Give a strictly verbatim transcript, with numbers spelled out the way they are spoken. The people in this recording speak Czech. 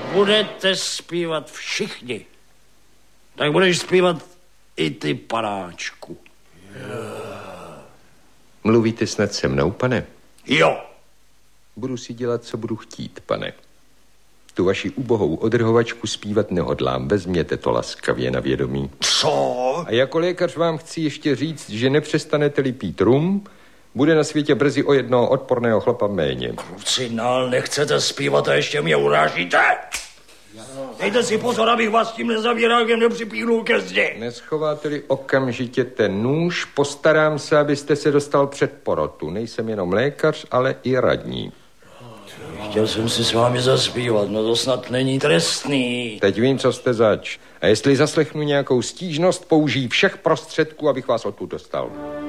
Budete zpívat všichni. Tak budeš zpívat i ty, panáčku. Mluvíte snad se mnou, pane? Jo. Budu si dělat, co budu chtít, pane. Tu vaši ubohou odrhovačku zpívat nehodlám. Vezměte to laskavě na vědomí. Co? A jako lékař vám chci ještě říct, že nepřestanete-li pít rum, bude na světě brzy o jednoho odporného chlapa méně. Krucinál, nechcete zpívat a ještě mě urážíte? Dejte si pozor, abych vás tím nezavírákem nepřipíchnul ke zdi. Neschováte-li okamžitě ten nůž, postarám se, abyste se dostal před porotu. Nejsem jenom lékař, ale i radní. Chtěl jsem si s vámi zaspívat, no to snad není trestný. Teď vím, co jste zač. A jestli zaslechnu nějakou stížnost, použij všech prostředků, abych vás odtud dostal.